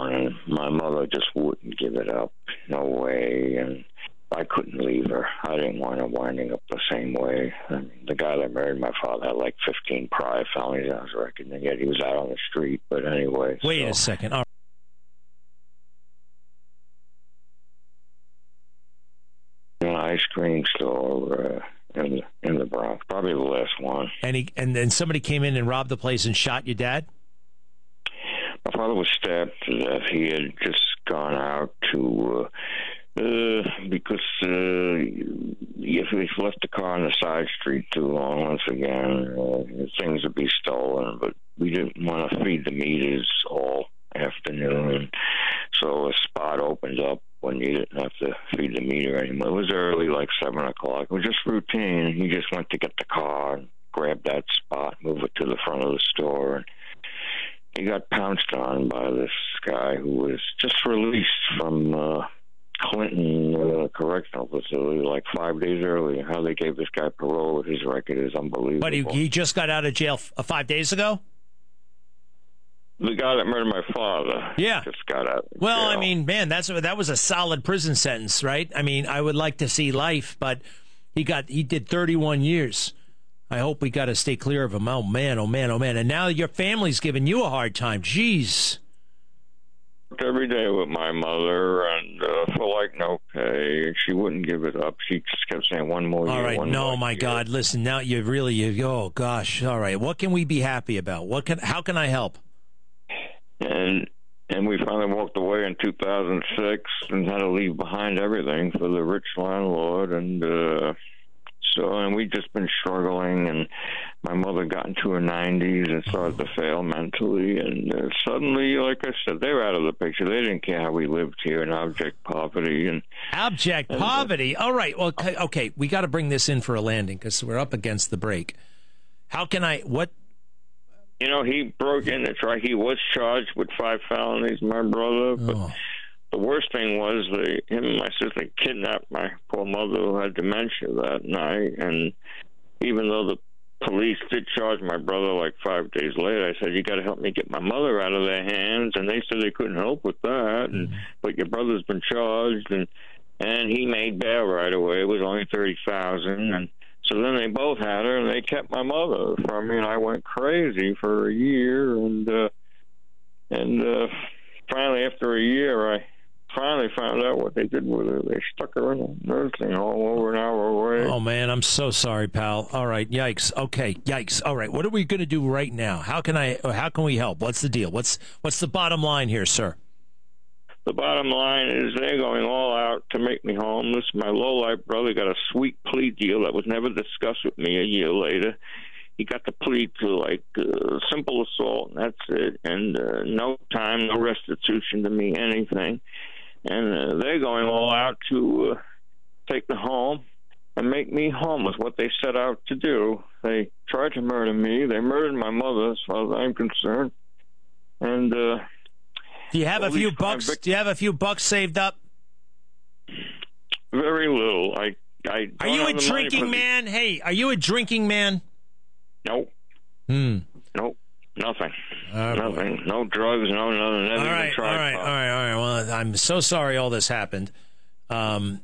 on, and my mother just wouldn't give it up. No way. And I couldn't leave her. I didn't want her winding up the same way. I mean, the guy that married my father had like 15 prior felonies on his record, and yet he was out on the street. But anyway. Wait a second. All right. An ice cream store in the Bronx, probably the last one. And then somebody came in and robbed the place and shot your dad? My father was stabbed to death. He had just gone out to because if he left the car on the side street too long, once again, things would be stolen. But we didn't want to feed the meters all afternoon, so a spot opened up when you didn't have to feed the meter anymore. It was early, like 7 o'clock. It was just routine. He just went to get the car and grab that spot, move it to the front of the store, and he got pounced on by this guy who was just released from Clinton Correctional Facility like 5 days earlier. How they gave this guy parole with his record is unbelievable. But he just got out of jail 5 days ago? The guy that murdered my father, yeah, just got out. Well, jail. I mean, man, that was a solid prison sentence, right? I mean, I would like to see life, but he did 31 years. I hope we got to stay clear of him. Oh man, oh man, oh man! And now your family's giving you a hard time. Jeez. Every day with my mother, and for like no pay, she wouldn't give it up. She just kept saying one more year. All right, no, my year. God, listen. Now oh gosh, all right. What can we be happy about? How can I help? And we finally walked away in 2006 and had to leave behind everything for the rich landlord, and we've just been struggling. And my mother got into her 90s and started to fail mentally, and suddenly, like I said, they were out of the picture. They didn't care how we lived here in abject poverty. Abject poverty. All right. Well, okay. We got to bring this in for a landing because we're up against the break. How can I? What? You know, he broke in to try. He was charged with 5 felonies, my brother. But the worst thing was him and my sister kidnapped my poor mother who had dementia that night. And even though the police did charge my brother like 5 days later, I said, you got to help me get my mother out of their hands. And they said they couldn't help with that. But your brother's been charged. And he made bail right away. It was only $30,000. And so then they both had her, and they kept my mother from me, and I went crazy for a year. And finally, after a year, I finally found out what they did with her. They stuck her in a nursing home over an hour away. Oh, man, I'm so sorry, pal. All right, yikes. Okay, yikes. All right, what are we going to do right now? How can we help? What's the deal? What's the bottom line here, sir? The bottom line is they're going all out to make me homeless. My low-life brother got a sweet plea deal that was never discussed with me a year later. He got the plea to, like, simple assault, and that's it. And no time, no restitution to me, anything. And they're going all out to take me home and make me homeless, what they set out to do. They tried to murder me. They murdered my mother, as far as I'm concerned. And do you have a few bucks? Do you have a few bucks saved up? Very little. Are you a drinking man? Hey, are you a drinking man? Nope. Nope. Nothing. Nothing. No drugs. No nothing. All right. Well, I'm so sorry all this happened. I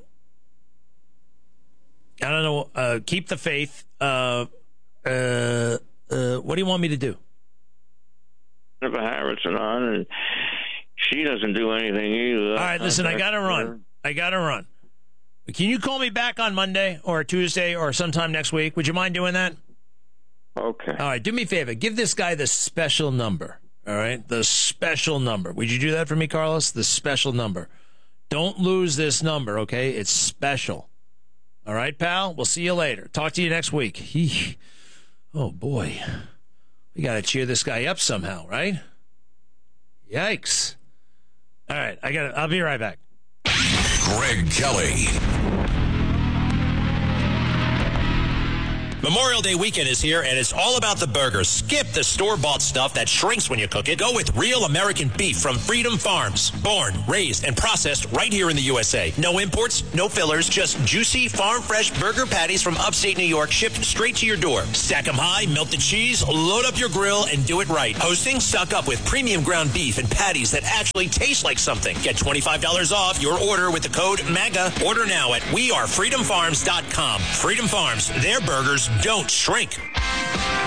don't know. Keep the faith. What do you want me to do? Have a Harrison on, and she doesn't do anything either. All right, listen, I got to run. Can you call me back on Monday or Tuesday or sometime next week? Would you mind doing that? Okay. All right, do me a favor. Give this guy the special number, all right? The special number. Would you do that for me, Carlos? The special number. Don't lose this number, okay? It's special. All right, pal? We'll see you later. Talk to you next week. Oh, boy. We got to cheer this guy up somehow, right? Yikes. All right, I'll be right back. Greg Kelly. Memorial Day weekend is here, and it's all about the burgers. Skip the store-bought stuff that shrinks when you cook it. Go with real American beef from Freedom Farms. Born, raised, and processed right here in the USA. No imports, no fillers, just juicy, farm-fresh burger patties from upstate New York shipped straight to your door. Stack them high, melt the cheese, load up your grill, and do it right. Hosting? Stock up with premium ground beef and patties that actually taste like something. Get $25 off your order with the code MAGA. Order now at wearefreedomfarms.com. Freedom Farms, their burgers don't shrink.